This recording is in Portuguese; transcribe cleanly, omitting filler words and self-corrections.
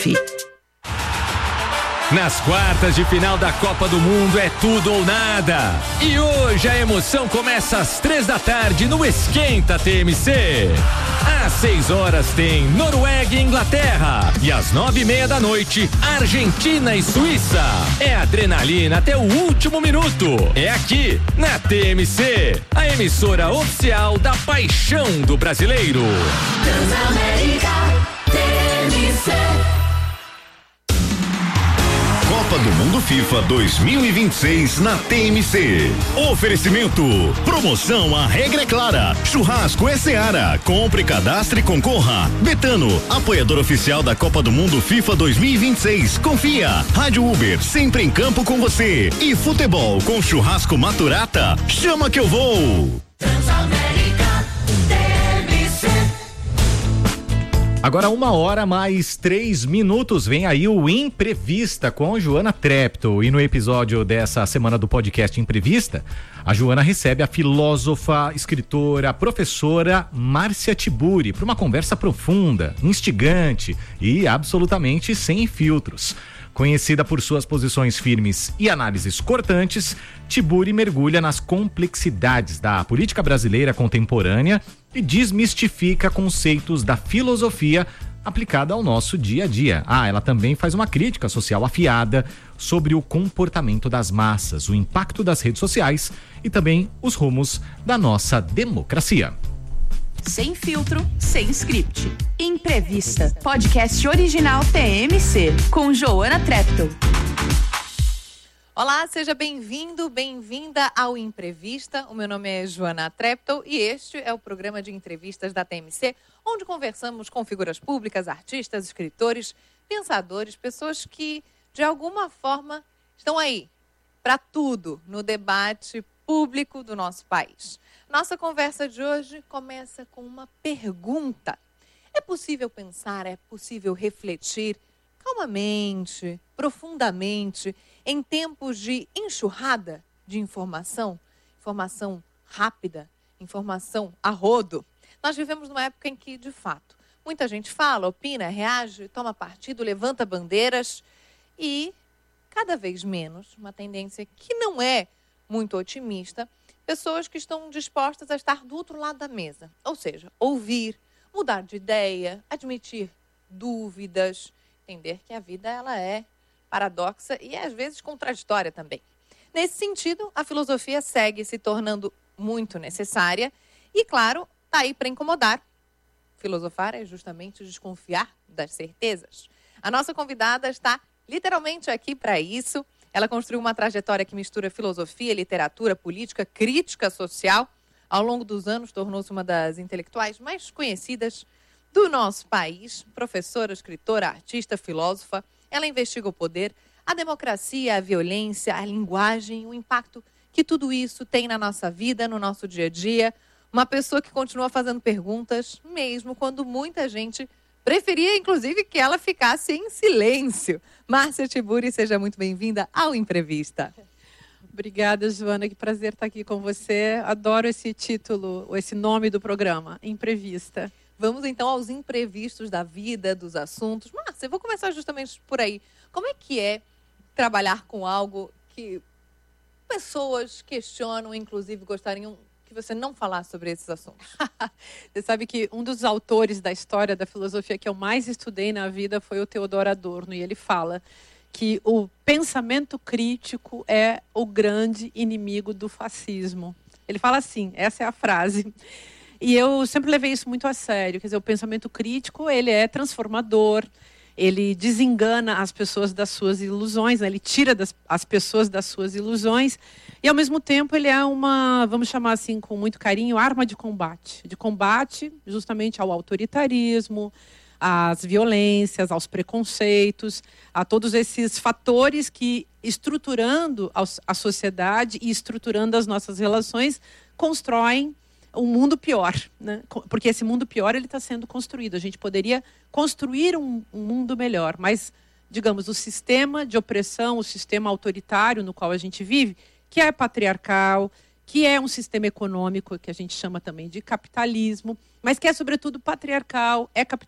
Recife. Nas quartas de final da Copa do Mundo é tudo ou nada. E hoje a emoção começa às 15h no Esquenta TMC. Às 6h tem Noruega e Inglaterra. E às 9h30 Argentina e Suíça. É adrenalina até o último minuto. É aqui, na TMC, a emissora oficial da paixão do brasileiro. Transamérica TMC. Copa do Mundo FIFA 2026 na TMC. Oferecimento. Promoção A Regra é Clara. Churrasco é Seara. Compre, cadastre e concorra. Betano, apoiador oficial da Copa do Mundo FIFA 2026. Confia. Rádio Uber, sempre em campo com você. E futebol com churrasco Maturata. Chama que eu vou. Transamérica TMC. Agora 1h mais 3 minutos, vem aí o Imprevista com Joana Treptow. E no episódio dessa semana do podcast Imprevista, a Joana recebe a filósofa, escritora, professora Márcia Tiburi para uma conversa profunda, instigante e absolutamente sem filtros. Conhecida por suas posições firmes e análises cortantes, Tiburi mergulha nas complexidades da política brasileira contemporânea e desmistifica conceitos da filosofia aplicada ao nosso dia a dia. Ela também faz uma crítica social afiada sobre o comportamento das massas, o impacto das redes sociais e também os rumos da nossa democracia. Sem filtro, sem script. Imprevista, podcast original TMC, com Joana Treptow. Olá, seja bem-vindo, bem-vinda ao Imprevista. O meu nome é Joana Treptow e este é o programa de entrevistas da TMC, onde conversamos com figuras públicas, artistas, escritores, pensadores, pessoas que, de alguma forma, estão aí para tudo no debate público do nosso país. Nossa conversa de hoje começa com uma pergunta. É possível pensar, é possível refletir calmamente, profundamente, em tempos de enxurrada de informação, informação rápida, informação a rodo? Nós vivemos numa época em que, de fato, muita gente fala, opina, reage, toma partido, levanta bandeiras e, cada vez menos, uma tendência que não é muito otimista, pessoas que estão dispostas a estar do outro lado da mesa. Ou seja, ouvir, mudar de ideia, admitir dúvidas, entender que a vida ela é paradoxa e às vezes contraditória também. Nesse sentido, a filosofia segue se tornando muito necessária e, claro, está aí para incomodar. Filosofar é justamente desconfiar das certezas. A nossa convidada está literalmente aqui para isso. Ela construiu uma trajetória que mistura filosofia, literatura, política, crítica social. Ao longo dos anos, tornou-se uma das intelectuais mais conhecidas do nosso país. Professora, escritora, artista, filósofa. Ela investiga o poder, a democracia, a violência, a linguagem, o impacto que tudo isso tem na nossa vida, no nosso dia a dia. Uma pessoa que continua fazendo perguntas, mesmo quando muita gente preferia, inclusive, que ela ficasse em silêncio. Márcia Tiburi, seja muito bem-vinda ao Imprevista. Obrigada, Joana, que prazer estar aqui com você. Adoro esse título, esse nome do programa, Imprevista. Vamos então aos imprevistos da vida, dos assuntos. Márcia, eu vou começar justamente por aí. Como é que é trabalhar com algo que pessoas questionam, inclusive gostariam que você não falasse sobre esses assuntos? Você sabe que um dos autores da história da filosofia que eu mais estudei na vida foi o Theodor Adorno, e ele fala que o pensamento crítico é o grande inimigo do fascismo. Ele fala assim, essa é a frase. E eu sempre levei isso muito a sério. Quer dizer, o pensamento crítico, ele é transformador, ele desengana as pessoas das suas ilusões, né? Ele tira as pessoas das suas ilusões e, ao mesmo tempo, ele é uma, vamos chamar assim com muito carinho, arma de combate justamente ao autoritarismo, às violências, aos preconceitos, a todos esses fatores que, estruturando a sociedade e estruturando as nossas relações, constroem um mundo pior, né? Porque esse mundo pior ele está sendo construído. A gente poderia construir um mundo melhor, mas, digamos, o sistema de opressão, o sistema autoritário no qual a gente vive, que é patriarcal, que é um sistema econômico que a gente chama também de capitalismo, mas que é, sobretudo, patriarcal, é